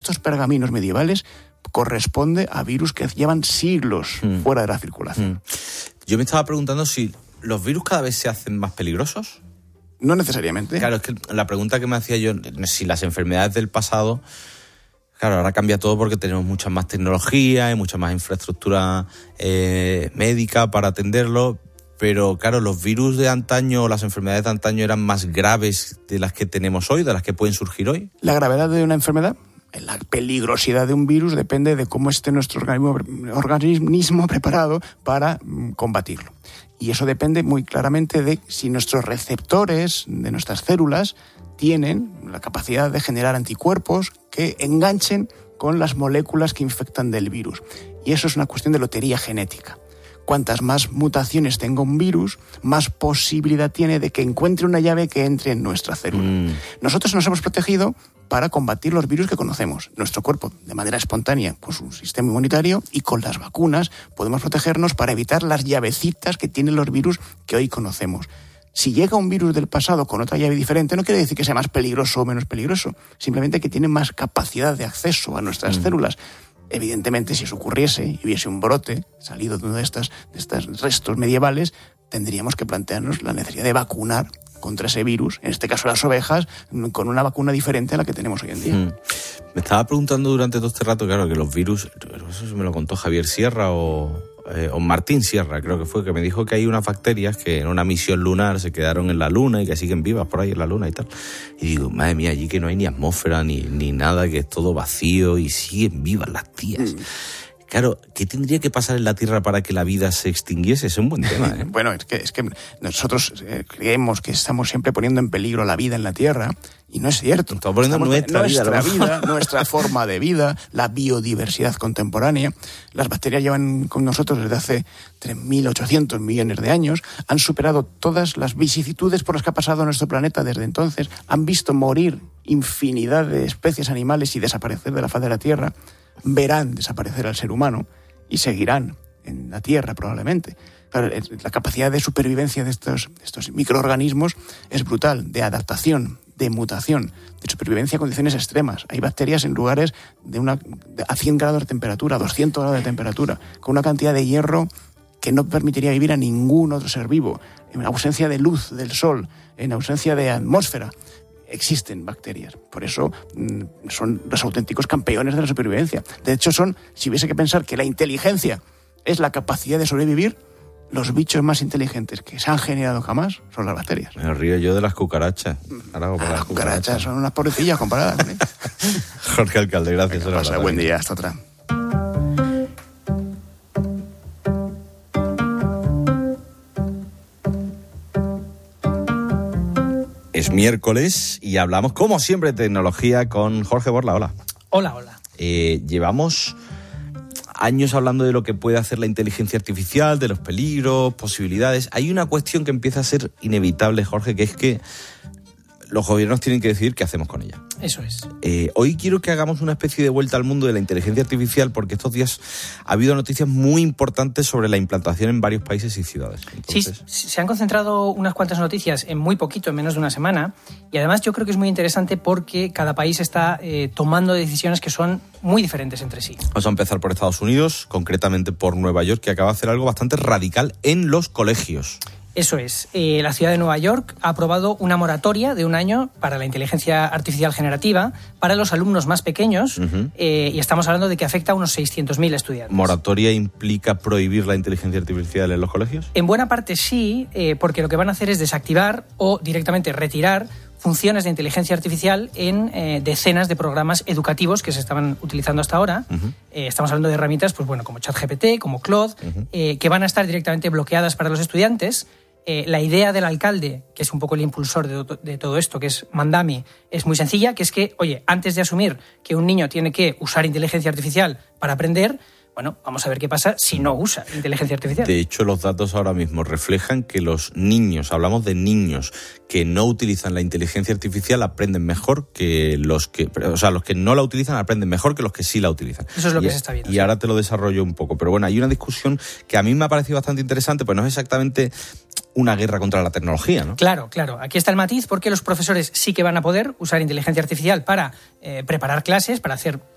estos pergaminos medievales corresponde a virus que llevan siglos fuera de la circulación. Yo me estaba preguntando si los virus cada vez se hacen más peligrosos. No necesariamente. Claro, es que la pregunta que me hacía yo, si las enfermedades del pasado, claro, ahora cambia todo porque tenemos mucha más tecnología y mucha más infraestructura médica para atenderlo, pero claro, los virus de antaño, las enfermedades de antaño eran más graves de las que tenemos hoy, de las que pueden surgir hoy. La gravedad de una enfermedad, la peligrosidad de un virus, depende de cómo esté nuestro organismo preparado para combatirlo. Y eso depende muy claramente de si nuestros receptores de nuestras células tienen la capacidad de generar anticuerpos que enganchen con las moléculas que infectan del virus. Y eso es una cuestión de lotería genética. Cuantas más mutaciones tenga un virus, más posibilidad tiene de que encuentre una llave que entre en nuestra célula. Nosotros nos hemos protegido para combatir los virus que conocemos. Nuestro cuerpo, de manera espontánea, con su sistema inmunitario, y con las vacunas podemos protegernos para evitar las llavecitas que tienen los virus que hoy conocemos. Si llega un virus del pasado con otra llave diferente, no quiere decir que sea más peligroso o menos peligroso, simplemente que tiene más capacidad de acceso a nuestras células. Evidentemente, si eso ocurriese y hubiese un brote salido de uno de estos restos medievales, tendríamos que plantearnos la necesidad de vacunar contra ese virus, en este caso las ovejas, con una vacuna diferente a la que tenemos hoy en día. Me estaba preguntando durante todo este rato, claro, que los virus, eso me lo contó Javier Sierra o Martín Sierra, creo que fue, que me dijo que hay unas bacterias que en una misión lunar se quedaron en la luna y que siguen vivas por ahí en la luna y tal. Y digo, madre mía, allí que no hay ni atmósfera ni nada, que es todo vacío y siguen vivas las tías. Claro, ¿qué tendría que pasar en la Tierra para que la vida se extinguiese? Es un buen tema, ¿eh? Bueno, es que nosotros creemos que estamos siempre poniendo en peligro la vida en la Tierra, y no es cierto. Estamos poniendo nuestra vida, nuestra forma de vida, la biodiversidad contemporánea. Las bacterias llevan con nosotros desde hace 3.800 millones de años, han superado todas las vicisitudes por las que ha pasado nuestro planeta desde entonces, han visto morir infinidad de especies animales y desaparecer de la faz de la Tierra, verán desaparecer al ser humano y seguirán en la Tierra probablemente. Claro, la capacidad de supervivencia de estos microorganismos es brutal, de adaptación, de mutación, de supervivencia a condiciones extremas. Hay bacterias en lugares a 100 grados de temperatura, 200 grados de temperatura, con una cantidad de hierro que no permitiría vivir a ningún otro ser vivo, en ausencia de luz del sol, en ausencia de atmósfera. Existen bacterias, por eso son los auténticos campeones de la supervivencia. De hecho, si hubiese que pensar que la inteligencia es la capacidad de sobrevivir, los bichos más inteligentes que se han generado jamás son las bacterias. Me río yo de las cucarachas. Las cucarachas son unas pobrecillas comparadas con ellas. Jorge Alcalde, gracias. Pasa, buen día, hasta otra. Es miércoles y hablamos, como siempre, de tecnología con Jorge Borla. Hola. Hola. Llevamos años hablando de lo que puede hacer la inteligencia artificial, de los peligros, posibilidades. Hay una cuestión que empieza a ser inevitable, Jorge, que es que los gobiernos tienen que decidir qué hacemos con ella. Eso es. Hoy quiero que hagamos una especie de vuelta al mundo de la inteligencia artificial, porque estos días ha habido noticias muy importantes sobre la implantación en varios países y ciudades. Entonces... Sí, se han concentrado unas cuantas noticias en muy poquito, en menos de una semana, y además yo creo que es muy interesante porque cada país está tomando decisiones que son muy diferentes entre sí. Vamos a empezar por Estados Unidos, concretamente por Nueva York, que acaba de hacer algo bastante radical en los colegios. Eso es. La ciudad de Nueva York ha aprobado una moratoria de 1 año para la inteligencia artificial generativa para los alumnos más pequeños, y estamos hablando de que afecta a unos 600.000 estudiantes. ¿Moratoria implica prohibir la inteligencia artificial en los colegios? En buena parte sí, porque lo que van a hacer es desactivar o directamente retirar funciones de inteligencia artificial en decenas de programas educativos que se estaban utilizando hasta ahora. Estamos hablando de herramientas como ChatGPT, como Claude, que van a estar directamente bloqueadas para los estudiantes. La idea del alcalde, que es un poco el impulsor de todo esto, que es Mandami, es muy sencilla, que es que, antes de asumir que un niño tiene que usar inteligencia artificial para aprender, vamos a ver qué pasa si no usa inteligencia artificial. De hecho, los datos ahora mismo reflejan que los niños, hablamos de niños que no utilizan la inteligencia artificial, aprenden mejor que los que no la utilizan aprenden mejor que los que sí la utilizan. Eso es lo que se está viendo. Y ahora te lo desarrollo un poco. Pero hay una discusión que a mí me ha parecido bastante interesante, pues no es exactamente una guerra contra la tecnología, ¿no? Claro. Aquí está el matiz, porque los profesores sí que van a poder usar inteligencia artificial para preparar clases, para hacer